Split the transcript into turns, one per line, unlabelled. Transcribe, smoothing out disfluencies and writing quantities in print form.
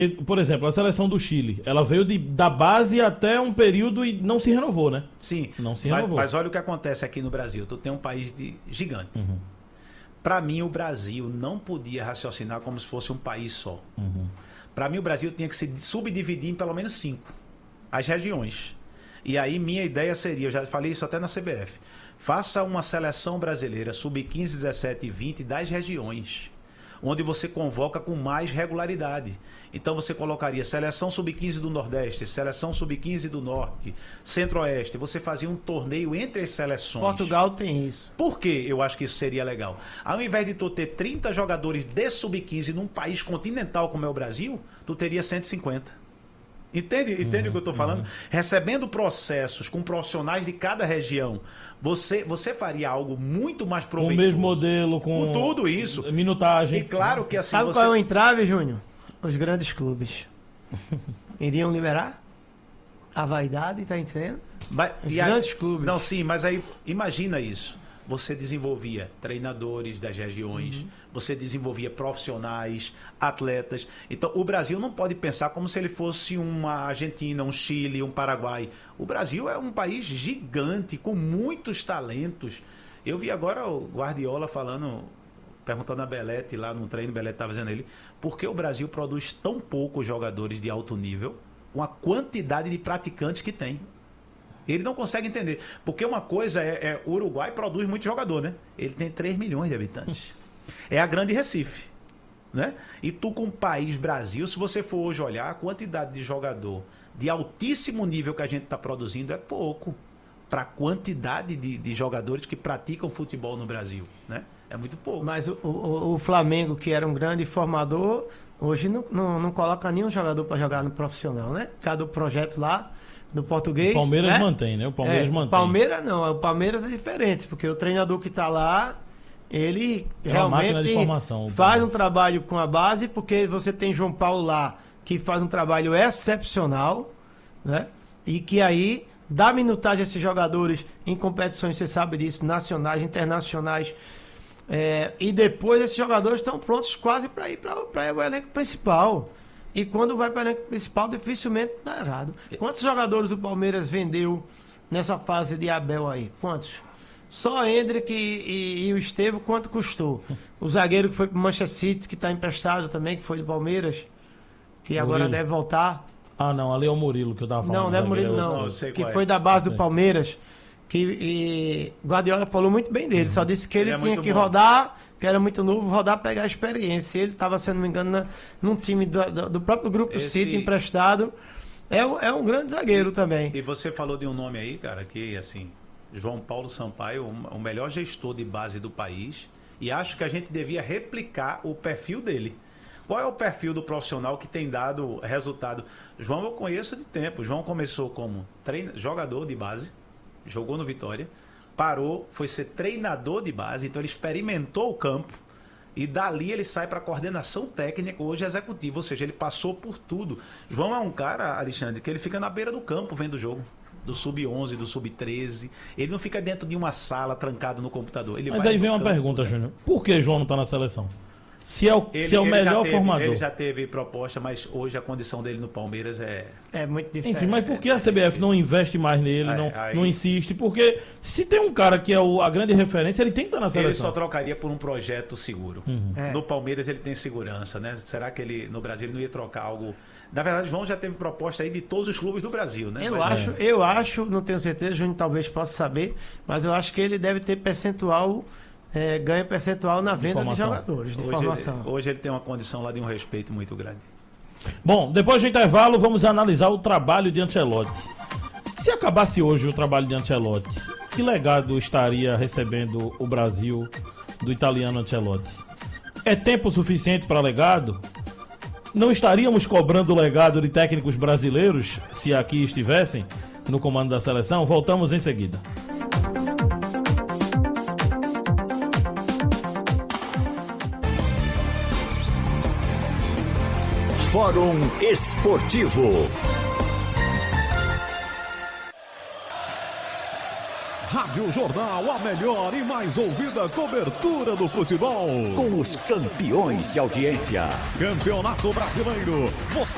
Por exemplo, a seleção do Chile, ela veio da base até um período e não se renovou, né?
Sim,
não se renovou.
Mas olha o que acontece aqui no Brasil. Tu tem um país gigante.
Uhum.
Para mim, o Brasil não podia raciocinar como se fosse um país só.
Uhum.
Para mim, o Brasil tinha que se subdividir em pelo menos 5 as regiões. E aí, minha ideia seria, eu já falei isso até na CBF, faça uma seleção brasileira sub-15, 17 e 20 das regiões, onde você convoca com mais regularidade. Então você colocaria seleção sub-15 do Nordeste, seleção sub-15 do Norte, Centro-Oeste. Você fazia um torneio entre as seleções.
Portugal tem isso.
Por que eu acho que isso seria legal? Ao invés de tu ter 30 jogadores de sub-15 num país continental como é o Brasil, tu teria 150. Entende o que eu estou falando? Recebendo processos com profissionais de cada região, você faria algo muito mais proveitoso.
Com o mesmo modelo, com
tudo isso.
Minutagem.
E claro que assim...
Sabe qual é o entrave, Júnior? Os grandes clubes. Iriam liberar a vaidade, tá entendendo? Os grandes clubes.
Não, sim, mas aí imagina isso. Você desenvolvia treinadores das regiões, você desenvolvia profissionais, atletas. Então, o Brasil não pode pensar como se ele fosse uma Argentina, um Chile, um Paraguai. O Brasil é um país gigante, com muitos talentos. Eu vi agora o Guardiola perguntando a Belete lá no treino, Belete estava dizendo ele, por que o Brasil produz tão poucos jogadores de alto nível, com a quantidade de praticantes que tem? Ele não consegue entender. Porque uma coisa o Uruguai produz muito jogador, né? Ele tem 3 milhões de habitantes. É a grande Recife, né? E tu com o país Brasil, se você for hoje olhar, a quantidade de jogador de altíssimo nível que a gente está produzindo é pouco para a quantidade de jogadores que praticam futebol no Brasil, né? É muito pouco.
Mas o Flamengo, que era um grande formador, hoje não coloca nenhum jogador para jogar no profissional, né? Cada projeto lá do português.
O Palmeiras
né?
Mantém, né? O Palmeiras mantém.
Palmeiras não, o Palmeiras é diferente, porque o treinador que está lá, ele realmente faz um trabalho com a base, porque você tem João Paulo lá, que faz um trabalho excepcional, né? E que aí dá minutagem a esses jogadores em competições, você sabe disso, nacionais, internacionais. E depois esses jogadores estão prontos quase para ir para o elenco principal. E quando vai para o elenco principal, dificilmente dá errado. Quantos jogadores o Palmeiras vendeu nessa fase de Abel aí? Quantos? Só Hendrick e o Estevão, quanto custou? O zagueiro que foi para o Manchester City, que está emprestado também, que foi do Palmeiras, que
Murilo.
Agora deve voltar.
Ah, não, ali é o Murilo que eu estava falando.
Não, não é Murilo, não. Que foi da base do Palmeiras. Que Guardiola falou muito bem dele, só disse que ele tinha que rodar, que era muito novo, pegar a experiência. Ele estava, se não me engano, num time do próprio Grupo City, emprestado. É um grande zagueiro também.
E você falou de um nome aí, cara, que assim, João Paulo Sampaio, o melhor gestor de base do país, e acho que a gente devia replicar o perfil dele. Qual é o perfil do profissional que tem dado resultado? João eu conheço de tempo. João começou como jogador de base, jogou no Vitória, parou, foi ser treinador de base, então ele experimentou o campo e dali ele sai para coordenação técnica, hoje é executivo, ou seja, ele passou por tudo. João é um cara, Alexandre, que ele fica na beira do campo vendo o jogo, do sub-11, do sub-13, ele não fica dentro de uma sala trancado no computador.
Mas aí vem uma pergunta, Júnior, por que João não está na seleção? Se é o melhor formador.
Ele já teve proposta, mas hoje a condição dele no Palmeiras
é muito diferente.
Enfim, mas por que a CBF não investe mais nele, não insiste? Porque se tem um cara que é a grande referência, ele tem que estar na seleção.
Ele só trocaria por um projeto seguro. No Palmeiras ele tem segurança, né? Será que no Brasil ele não ia trocar algo... Na verdade, João já teve proposta aí de todos os clubes do Brasil, né?
Eu acho, não tenho certeza, Júnior talvez possa saber, mas eu acho que ele deve ter percentual... ganha percentual na venda de jogadores, de formação.
Hoje ele tem uma condição lá de um respeito muito grande.
Bom, depois do intervalo, vamos analisar o trabalho de Ancelotti. Se acabasse hoje o trabalho de Ancelotti, que legado estaria recebendo o Brasil do italiano Ancelotti? É tempo suficiente para legado? Não estaríamos cobrando o legado de técnicos brasileiros se aqui estivessem no comando da seleção? Voltamos em seguida.
Fórum Esportivo.
Rádio Jornal, a melhor e mais ouvida cobertura do futebol.
Com os campeões de audiência.
Campeonato Brasileiro. Você